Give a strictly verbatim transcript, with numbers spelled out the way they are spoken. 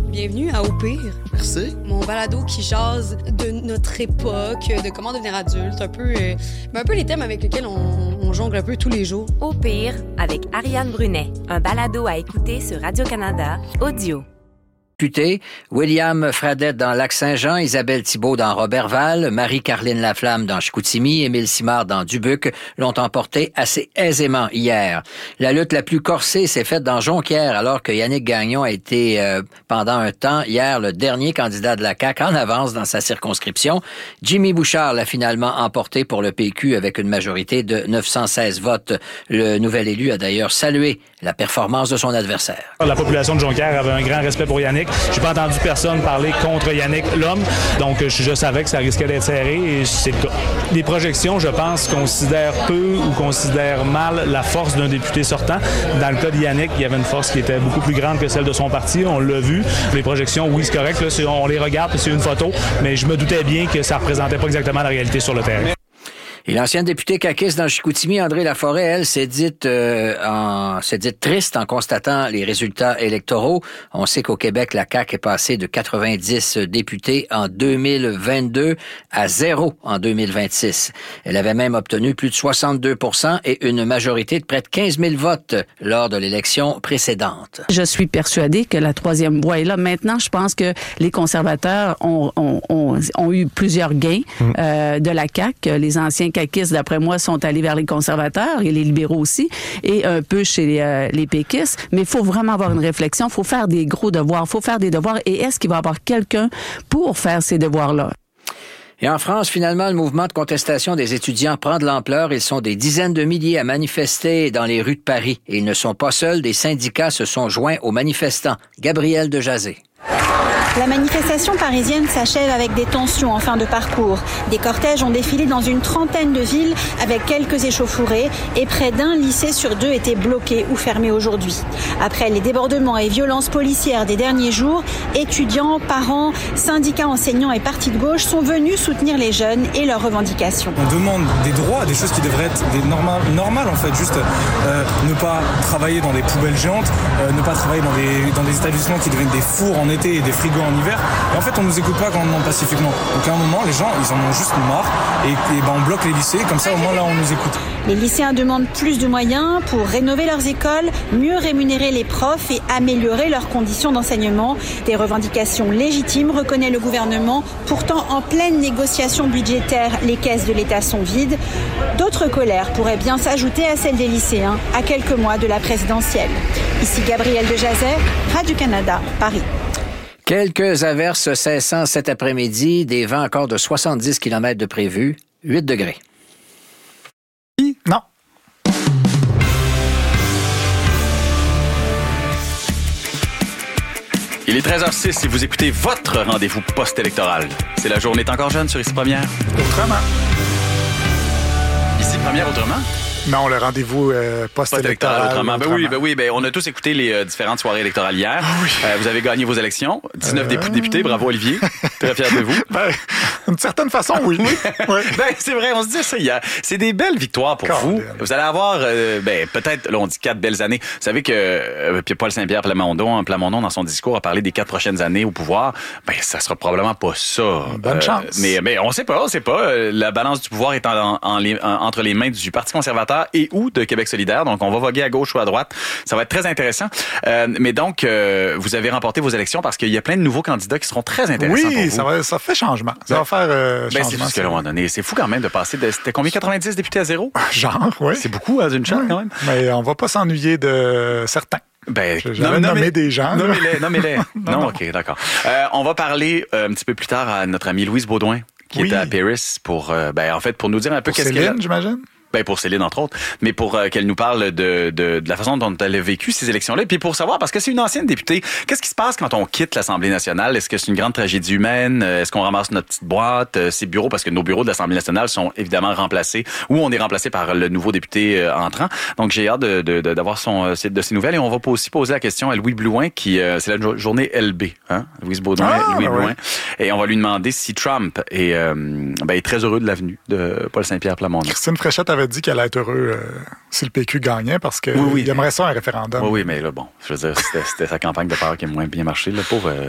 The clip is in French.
Bienvenue à Au pire. Merci. Mon balado qui jase de notre époque, de comment devenir adulte, un peu, euh, un peu les thèmes avec lesquels on, on jongle un peu tous les jours. Au pire, avec Ariane Brunet, un balado à écouter sur Radio-Canada, audio. Députés, William Fradette dans Lac-Saint-Jean, Isabelle Thibault dans Roberval, Marie-Carline Laflamme dans Chicoutimi, Émile Simard dans Dubuque l'ont emporté assez aisément hier. La lutte la plus corsée s'est faite dans Jonquière alors que Yannick Gagnon a été euh, pendant un temps hier le dernier candidat de la C A Q en avance dans sa circonscription. Jimmy Bouchard l'a finalement emporté pour le P Q avec une majorité de neuf cent seize votes. Le nouvel élu a d'ailleurs salué la performance de son adversaire. La population de Jonquière avait un grand respect pour Yannick. J'ai pas entendu personne parler contre Yannick, l'homme. Donc, je, je savais que ça risquait d'être serré et c'est le cas. Les projections, je pense, considèrent peu ou considèrent mal la force d'un député sortant. Dans le cas de Yannick, il y avait une force qui était beaucoup plus grande que celle de son parti. On l'a vu. Les projections, oui, c'est correct. Là, c'est, on les regarde, c'est une photo. Mais je me doutais bien que ça représentait pas exactement la réalité sur le terrain. Et l'ancienne députée caquiste dans Chicoutimi, André Laforêt, elle, s'est dite, euh, en, s'est dite triste en constatant les résultats électoraux. On sait qu'au Québec, la C A Q est passée de quatre-vingt-dix députés en deux mille vingt-deux à zéro en deux mille vingt-six. Elle avait même obtenu plus de soixante-deux pour cent et une majorité de près de quinze mille votes lors de l'élection précédente. Je suis persuadée que la troisième voie est là. Maintenant, je pense que les conservateurs ont, ont, ont, ont eu plusieurs gains euh, de la C A Q. Les anciens caquistes, d'après moi, sont allés vers les conservateurs et les libéraux aussi, et un peu chez les, euh, les péquistes. Mais il faut vraiment avoir une réflexion, il faut faire des gros devoirs, il faut faire des devoirs. Et est-ce qu'il va y avoir quelqu'un pour faire ces devoirs-là? Et en France, finalement, le mouvement de contestation des étudiants prend de l'ampleur. Ils sont des dizaines de milliers à manifester dans les rues de Paris. Et ils ne sont pas seuls, des syndicats se sont joints aux manifestants. Gabriel Dejazet. La manifestation parisienne s'achève avec des tensions en fin de parcours. Des cortèges ont défilé dans une trentaine de villes avec quelques échauffourées et près d'un lycée sur deux était bloqué ou fermé aujourd'hui. Après les débordements et violences policières des derniers jours, étudiants, parents, syndicats enseignants et partis de gauche sont venus soutenir les jeunes et leurs revendications. On demande des droits, des choses qui devraient être des normales, normales en fait, juste euh, ne pas travailler dans des poubelles géantes, euh, ne pas travailler dans des, dans des établissements qui deviennent des fours en été et des frigos en hiver. Et en fait, on nous écoute pas quand on demande pacifiquement. Donc à un moment, les gens, ils en ont juste marre et, et ben, on bloque les lycées. Comme ça, au moins là, on nous écoute. Les lycéens demandent plus de moyens pour rénover leurs écoles, mieux rémunérer les profs et améliorer leurs conditions d'enseignement. Des revendications légitimes, reconnaît le gouvernement. Pourtant, en pleine négociation budgétaire, les caisses de l'État sont vides. D'autres colères pourraient bien s'ajouter à celles des lycéens à quelques mois de la présidentielle. Ici Gabriel Dejazet, Radio-Canada, Paris. Quelques averses cessant cet après-midi, des vents encore de soixante-dix kilomètres de prévu, huit degrés. Non. Il est treize heures six et vous écoutez votre rendez-vous post-électoral. C'est la journée est encore jeune sur Ici Première. Autrement. Ici Première autrement? Non, le rendez-vous euh, post-électoral. Autrement. Ben autrement. oui, ben oui, ben on a tous écouté les euh, différentes soirées électorales hier. Ah oui. Euh, vous avez gagné vos élections. dix-neuf euh... députés, bravo Olivier. Très fier de vous. Ben, d'une certaine façon, oui. oui. oui. Ben, c'est vrai, on se dit ça hier. C'est des belles victoires pour Colin. vous. Vous allez avoir, euh, ben, peut-être, là, on dit quatre belles années. Vous savez que euh, Pierre-Paul Saint-Pierre Plamondon, Plamondon, dans son discours, a parlé des quatre prochaines années au pouvoir. Ben, ça sera probablement pas ça. Bonne euh, chance. Mais, mais on sait pas, on sait pas. La balance du pouvoir est en, en, en, en, entre les mains du Parti conservateur et ou de Québec solidaire. Donc, on va voguer à gauche ou à droite. Ça va être très intéressant. Euh, mais donc, euh, vous avez remporté vos élections parce qu'il y a plein de nouveaux candidats qui seront très intéressants oui, pour vous. ça va, ça fait changement. Ça ben, va faire euh, ben, changement. C'est, à un moment donné. C'est fou quand même de passer de... C'était combien, quatre-vingt-dix députés à zéro? Genre, oui. C'est beaucoup, à une charte, oui. quand même. Mais on va pas s'ennuyer de certains. Ben, J'avais nommé mais, des gens. Nommez-les, nommez-les. non, non, non, non, OK, d'accord. Euh, on va parler euh, un petit peu plus tard à notre amie Louise Baudouin, qui oui. était à Paris pour, euh, ben, en fait, pour nous dire un peu pour qu'est-ce Céline, qu'elle a... j'imagine? Ben pour Céline, entre autres, mais pour euh, qu'elle nous parle de, de, de la façon dont elle a vécu ces élections-là, puis pour savoir, parce que c'est une ancienne députée, qu'est-ce qui se passe quand on quitte l'Assemblée nationale? Est-ce que c'est une grande tragédie humaine? Est-ce qu'on ramasse notre petite boîte, euh, ses bureaux, parce que nos bureaux de l'Assemblée nationale sont évidemment remplacés, ou on est remplacé par le nouveau député euh, entrant. Donc j'ai hâte de, de, de, d'avoir son, euh, de ces nouvelles, et on va aussi poser la question à Louis Blouin, qui euh, c'est la journée L B, hein? Louise Baudouin, ah, Louis ben Blouin, ouais. Et on va lui demander si Trump est, euh, ben, est très heureux de l'avenue de Paul Saint-Pierre Plamondon. Christine Fréchette avait dit qu'elle allait être heureuse Euh, si le P Q gagnait, parce qu'il oui, oui. aimerait ça un référendum. Oui, oui, mais là, bon, je veux dire, c'était, c'était sa campagne de peur qui a moins bien marché. Là, pour, euh,